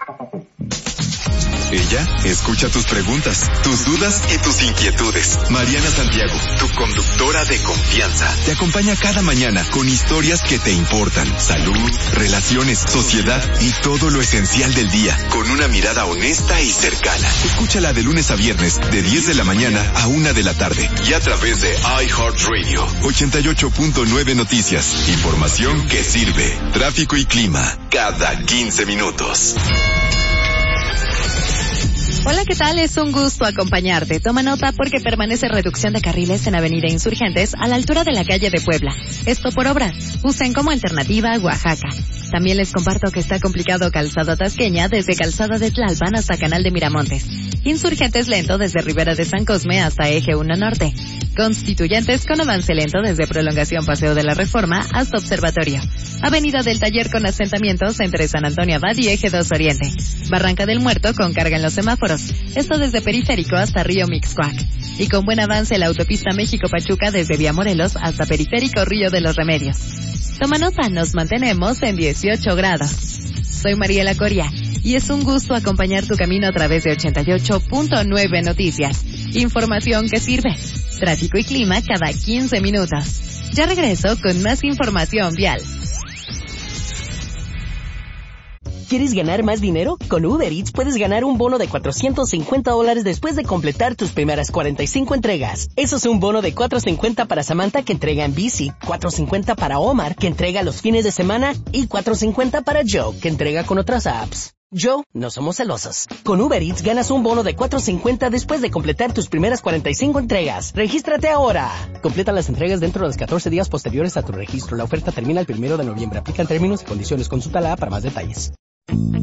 Ella escucha tus preguntas, tus dudas y tus inquietudes. Mariana Santiago, tu conductora de confianza, te acompaña cada mañana con historias que te importan. Salud, relaciones, sociedad y todo lo esencial del día, con una mirada honesta y cercana. Escúchala de lunes a viernes, de 10 de la mañana a 1 de la tarde. Y a través de iHeartRadio, 88.9 Noticias. Información que sirve. Tráfico y clima, cada 15 minutos. Hola, ¿qué tal? Es un gusto acompañarte. Toma nota porque permanece reducción de carriles en Avenida Insurgentes a la altura de la calle de Puebla. Esto por obras. Usen como alternativa Oaxaca. También les comparto que está complicado Calzada Tasqueña desde Calzada de Tlalpan hasta Canal de Miramontes. Insurgentes lento desde Ribera de San Cosme hasta Eje 1 Norte. Constituyentes con avance lento desde Prolongación Paseo de la Reforma hasta Observatorio. Avenida del Taller con asentamientos entre San Antonio Abad y Eje 2 Oriente. Barranca del Muerto con carga en los semáforos. Esto desde Periférico hasta Río Mixcoac. Y con buen avance la autopista México-Pachuca desde Vía Morelos hasta Periférico Río de los Remedios. Toma nota, nos mantenemos en 18 grados. Soy Mariela Coria y es un gusto acompañar tu camino a través de 88.9 Noticias. Información que sirve. Tráfico y clima cada 15 minutos. Ya regreso con más información vial. ¿Quieres ganar más dinero? Con Uber Eats puedes ganar un bono de $450 después de completar tus primeras 45 entregas. Eso es un bono de $450 para Samantha que entrega en bici, $450 para Omar que entrega los fines de semana y $450 para Joe que entrega con otras apps. Joe, no somos celosos. Con Uber Eats ganas un bono de $450 después de completar tus primeras 45 entregas. ¡Regístrate ahora! Completa las entregas dentro de los 14 días posteriores a tu registro. La oferta termina el 1 de noviembre. Aplican términos y condiciones. Consulta la app para más detalles.